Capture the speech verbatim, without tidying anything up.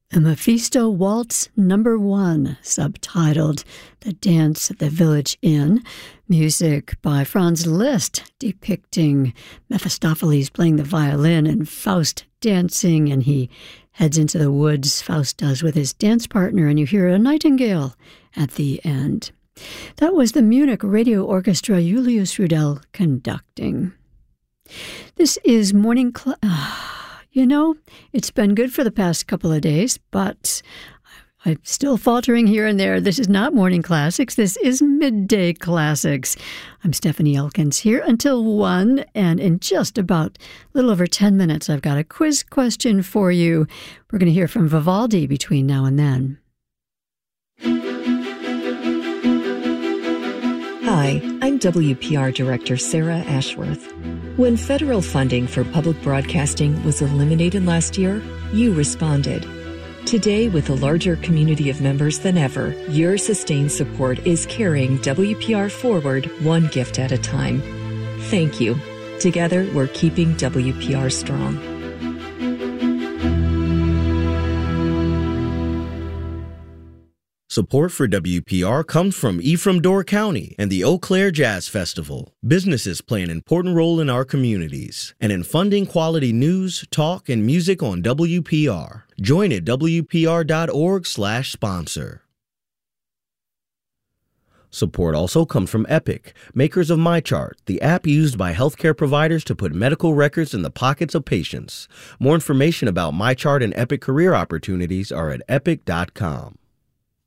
A Mephisto Waltz Number One, subtitled The Dance at the Village Inn. Music by Franz Liszt, depicting Mephistopheles playing the violin and Faust dancing, and he heads into the woods, Faust does, with his dance partner, and you hear a nightingale at the end. That was the Munich Radio Orchestra, Julius Rudel conducting. This is Morning Cl- You know, it's been good for the past couple of days, but I'm still faltering here and there. This is not Morning Classics. This is Midday Classics. I'm Stephanie Elkins here until one, and in just about a little over ten minutes, I've got a quiz question for you. We're going to hear from Vivaldi between now and then. Hi, I'm W P R Director Sarah Ashworth. When federal funding for public broadcasting was eliminated last year, you responded. Today, with a larger community of members than ever, your sustained support is carrying W P R forward one gift at a time. Thank you. Together, we're keeping W P R strong. Support for W P R comes from Ephraim Door County and the Eau Claire Jazz Festival. Businesses play an important role in our communities and in funding quality news, talk, and music on W P R. Join at W P R dot org slash sponsor. Support also comes from Epic, makers of MyChart, the app used by healthcare providers to put medical records in the pockets of patients. More information about MyChart and Epic career opportunities are at epic dot com.